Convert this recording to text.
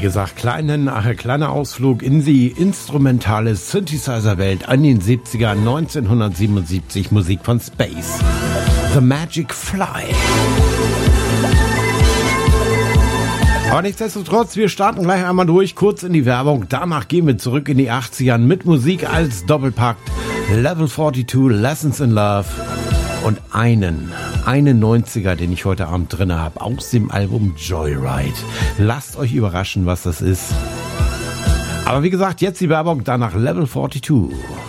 gesagt, kleiner Ausflug in die instrumentale Synthesizer-Welt an den 70ern, 1977, Musik von Space. The Magic Fly. Aber nichtsdestotrotz, wir starten gleich einmal durch, kurz in die Werbung. Danach gehen wir zurück in die 80ern mit Musik als Doppelpack. Level 42, Lessons in Love. Und einen 90er, den ich heute Abend drin habe, aus dem Album Joyride. Lasst euch überraschen, was das ist. Aber wie gesagt, jetzt die Werbung, danach Level 42.